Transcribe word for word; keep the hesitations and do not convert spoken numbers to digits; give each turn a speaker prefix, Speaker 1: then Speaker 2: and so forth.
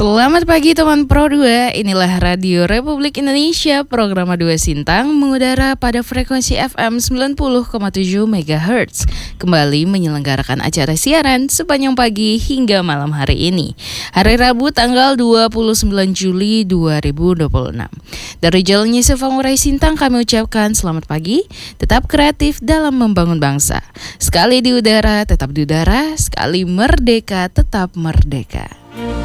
Speaker 1: Selamat pagi teman Pro dua, inilah Radio Republik Indonesia, program dua Sintang mengudara pada frekuensi F M sembilan puluh koma tujuh megahertz. Kembali menyelenggarakan acara siaran sepanjang pagi hingga malam hari ini, hari Rabu tanggal dua puluh sembilan Juli dua ribu dua puluh enam. Dari Jalan Yusuf Ngurai Sintang kami ucapkan selamat pagi, tetap kreatif dalam membangun bangsa. Sekali di udara, tetap di udara, sekali merdeka, tetap merdeka.